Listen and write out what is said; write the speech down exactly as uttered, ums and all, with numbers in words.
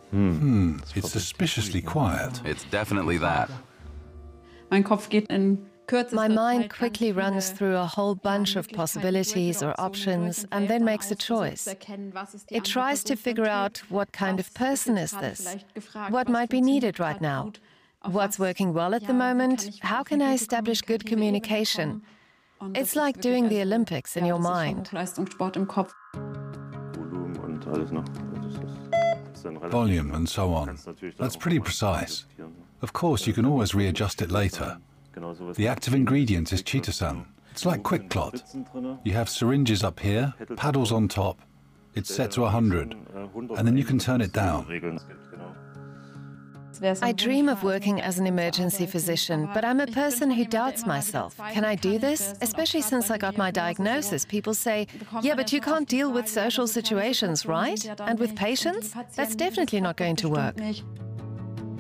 Hmm, it's suspiciously quiet. It's definitely that. My mind quickly runs through a whole bunch of possibilities or options and then makes a choice. It tries to figure out what kind of person is this, what might be needed right now, what's working well at the moment, how can I establish good communication. It's like doing the Olympics in your mind. Volume and so on. That's pretty precise. Of course, you can always readjust it later. The active ingredient is chitosan. It's like quick clot. You have syringes up here, paddles on top. It's set to one hundred, and then you can turn it down. I dream of working as an emergency physician, but I'm a person who doubts myself. Can I do this? Especially since I got my diagnosis, people say, yeah, but you can't deal with social situations, right? And with patients? That's definitely not going to work.